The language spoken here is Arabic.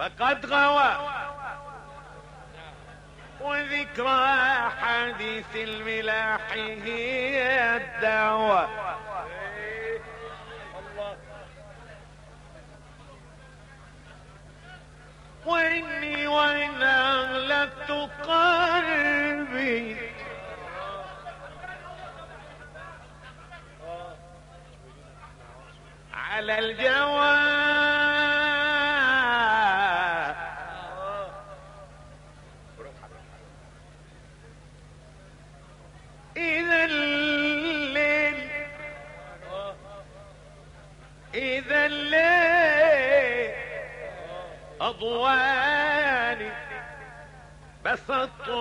فقد غوى وذكرى حديث الملاح هي الدعوة. وإني وإن أغلقت قلبي على الجواب إذا الليل أضواء